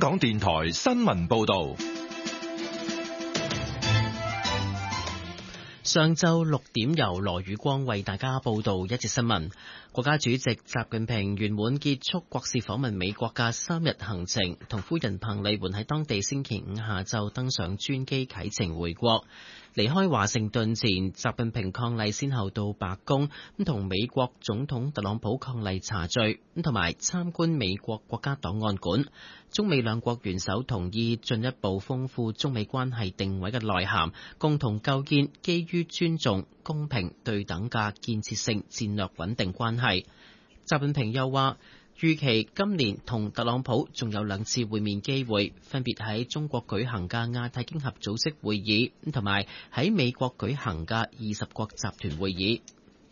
港電台新聞報道。 上晝6點，由羅宇光為大家報道一節新聞。國家主席習近平圓滿結束國事訪問美國嘅3日行程，同夫人彭麗媛喺當地星期五下晝登上專機啟程回國。離開華盛頓前，習近平伉儷先後到白宮，同美國總統特朗普伉儷茶聚，同埋參觀美國國家檔案館。中美兩國元首同意進一步豐富中美關係定位嘅內涵，共同構建基於尊重、公平、對等嘅建設性戰略穩定關係。習近平又話，預期今年同特朗普仲有2次會面機會，分別喺中國舉行嘅亞太經合組織會議，同埋喺美國舉行嘅20國集團會議。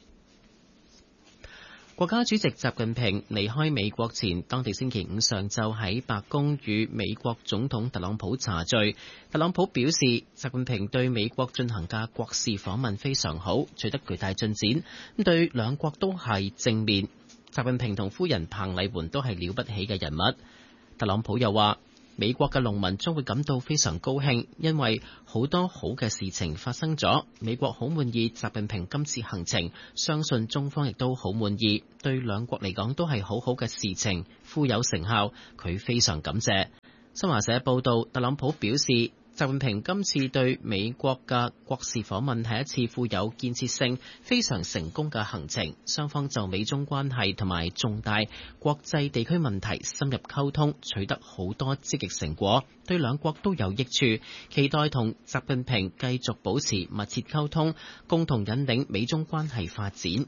國家主席習近平離開美國前，當地星期五上晝喺白宮與美國總統特朗普茶聚。特朗普表示，習近平對美國進行嘅國事訪問非常好，取得巨大進展，對兩國都係正面。習近平同夫人彭麗媛都係了不起嘅人物。特朗普又話，美國嘅農民將會感到非常高興，因為好多好嘅事情發生咗。美國好滿意習近平今次行程，相信中方亦都好滿意，對兩國嚟講都係好好嘅事情，富有成效，佢非常感謝。新華社報道，特朗普表示，習近平今次對美國嘅國事訪問係一次富有建設性、非常成功嘅行程，雙方就美中關係同埋重大國際地區問題深入溝通，取得好多積極成果，對兩國都有益處，期待同習近平繼續保持密切溝通，共同引領美中關係發展。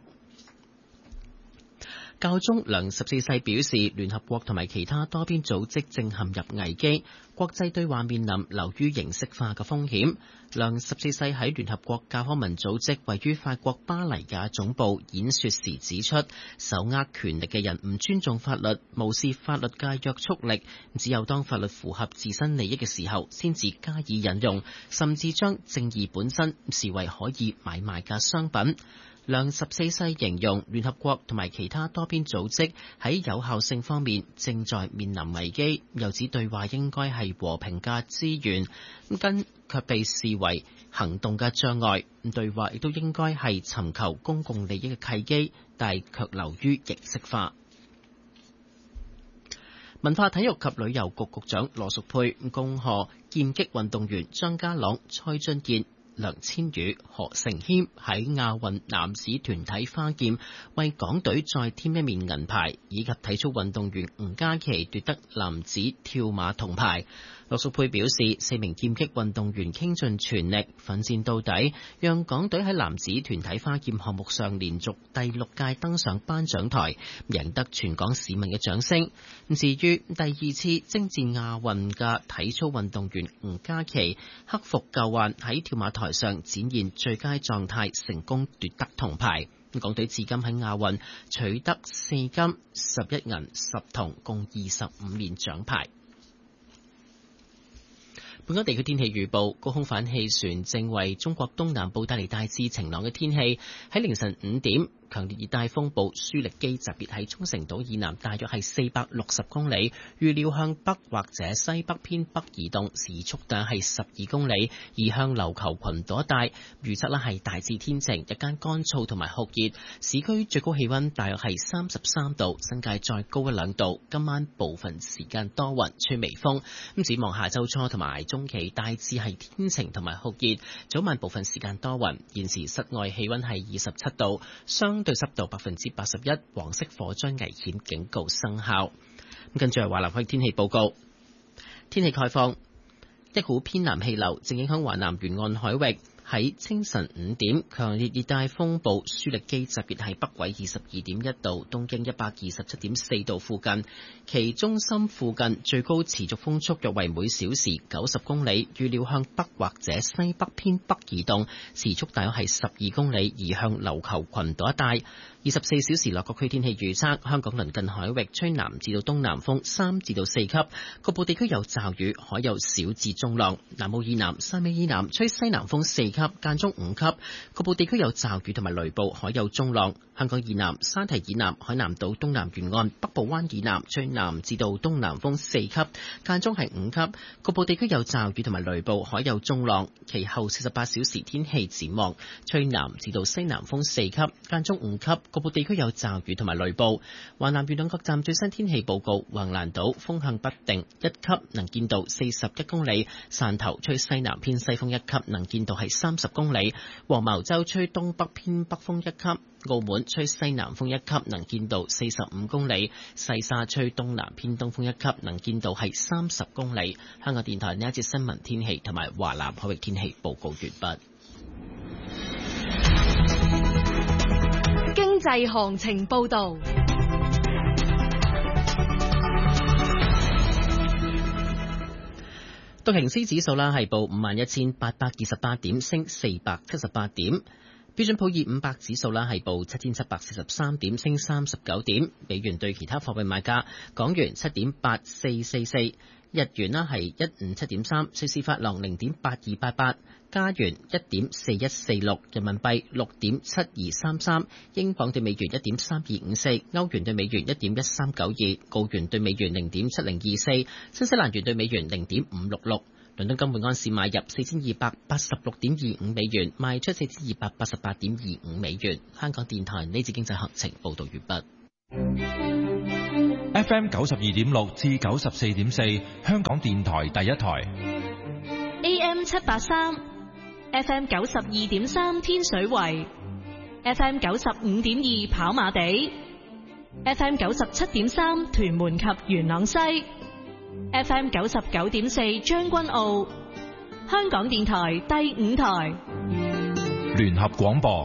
教宗良14世表示，聯合國同埋其他多邊組織正陷入危機，國際對話面臨流於形式化嘅風險。良14世喺聯合國教科文組織位於法國巴黎嘅總部演說時指出，手握權力嘅人唔尊重法律，無視法律嘅約束力，只有當法律符合自身利益嘅時候，先至加以引用，甚至將正義本身視為可以買賣嘅商品。良14世形容聯合國同埋其他多邊組織喺有效性方面正在面臨危機，又指對話應該係和平嘅資源，卻被視為行動嘅障礙。對話亦都應該係尋求公共利益嘅契機，但卻流於形式化。文化體育及旅遊局局長羅淑佩恭賀劍擊運動員張家朗、蔡俊彥、梁千羽、何成謙喺亞運男子團體花劍為港隊再添一面銀牌，以及體操運動員吳嘉琪奪得男子跳馬銅牌。羅淑佩表示，4名劍擊運動員傾盡全力奮戰到底，讓港隊喺男子團體花劍項目上連續第6屆登上頒獎台，贏得全港市民嘅掌聲。至於第2次征戰亞運嘅體操運動員吳嘉琪，克服舊患喺跳馬台上展現最佳狀態，成功奪得銅牌。港隊至今喺亞運取得4金、11銀、10銅，共25面獎牌。本港地區天氣預報，高空反氣旋正為中國東南部帶嚟大致晴朗嘅天氣。喺凌晨5點，強烈熱帶風暴舒力基集結喺沖繩島以南大約係460公里，預料向北或者西北偏北移動，時速大約係12公里，移向琉球群島一帶。預測係大致天晴，日間乾燥同埋酷熱，市區最高氣溫大約係33度，新界再高1-2度。今晚部分時間多雲，吹微風。展望下周初同埋中期大致係天晴同埋酷熱，早晚部分時間多雲。現時室外氣溫係27度，相對濕度81%，黃色火災危險警告生效。跟住係華南區天氣報告，天氣概況，一股偏南氣流正影響華南沿岸海域。喺清晨5點，強烈熱帶風暴舒力基集結喺北緯22.1度、東經127.4度附近，其中心附近最高持續風速約為每小時90公里，預料向北或者西北偏北移動，時速大約係12公里，移向琉球群島一帶。24小時內各區天氣預測，香港鄰近海域吹南至到東南風3至到4級，局部地區有驟雨，海有小至中浪。南澳以南、汕尾以南吹西南風4級，間中5級，局部地區有驟雨同埋雷暴，海有中浪。 香港以南、沙堤以南、海南島東南沿岸、北部灣以南吹南至到東南風4級，間中係5級，局部地區有驟雨同埋雷暴，海有中浪。其後48小時天氣展望，吹南至到西南風4級，間中5級，局部地區有驟雨同埋雷暴。華南沿岸各站最新天氣報告：橫瀾島風向不定1級，能見度41公里；汕頭吹西南偏西風1級，能見度係30公里；黃茅洲吹東北偏北風1級；澳門吹西南風1級，能見度45公里；西沙吹東南偏東風1級，能見度係30公里。香港電台呢一節新聞天氣同埋華南海域天氣報告完畢。 經濟行情報導。 道瓊斯指數啦係報51,828點，升478點。標準普爾500指數啦係報7,743點，升39點。美元對其他貨幣賣價：港元7.8444，日元啦係157.3，瑞士法郎0.8288，加元1.4146，人民幣6.7233，英鎊對美元1.3254，歐元對美元1.1392，澳元對美元0.7024，新西蘭元對美元0.566。倫敦金每安士買入4286.25美元，賣出4288.25美元。香港電台呢節經濟行情報道完畢。 FM 92.6至94.4，香港電台第一台。 AM 783 ，FM 92.3天水圍，FM 95.2跑馬地，FM 97.3屯門及元朗西。FM 99.4將軍澳，香港電台第5台聯合廣播。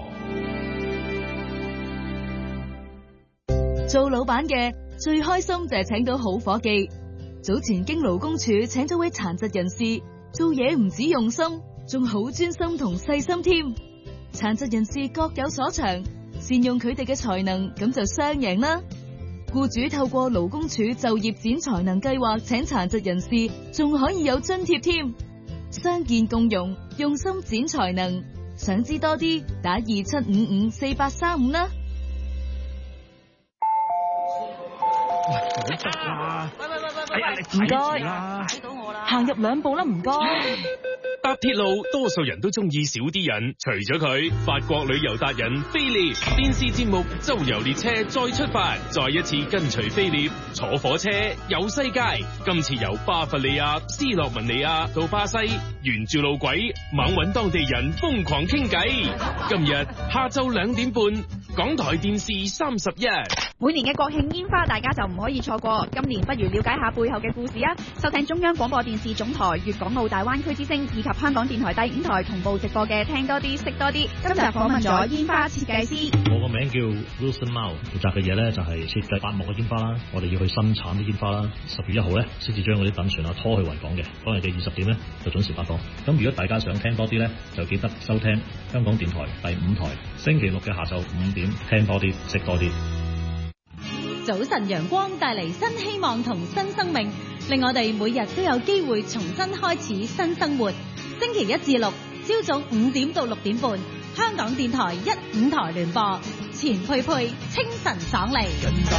做老闆嘅最開心就係請到好伙計。早前經勞工處請咗位殘疾人士，做嘢唔止用心，仲好專心同細心添。殘疾人士各有所長，善用佢哋嘅才能，咁就雙贏啦。僱主透過勞工處就業展才能計劃請殘疾人士，仲可以有津貼添。傷健共融，用心展才能。想知多啲，打27554835啦。 喂， 唔該，行入2步啦，唔該。 搭鐵路多數人都中意少啲人，除咗佢，法國旅遊達人菲列電視節目周遊列車再出發，再一次跟隨菲列坐火車遊世界。今次由巴伐利亞、斯洛文尼亞到巴西，沿住路軌猛搵當地人瘋狂傾偈。今日下晝2點半，港台電視31。 每年嘅國慶煙花大家就唔可以錯過，今年不如了解下背後嘅故事啊！收聽中央廣播電視總台粵港澳大灣區之聲以及香港電台第5台同步直播嘅聽多啲識多啲。今日訪問咗煙花設計師。 我個名叫 Wilson Mao， 負責嘅嘢咧就係設計8幕嘅煙花啦。我哋要去生產啲煙花啦，10月1號咧先至將嗰啲躉船拖去維港嘅。當日嘅20點咧就準時發放。咁如果大家想聽多啲咧，就記得收聽香港電台第5台，星期六嘅下晝5點聽多啲識多啲。 早晨陽光帶嚟新希望同新生命，令我哋每日都有機會重新開始新生活。星期1至6，朝早5點到6點半，香港電台1、5台聯播，錢佩佩清晨爽利。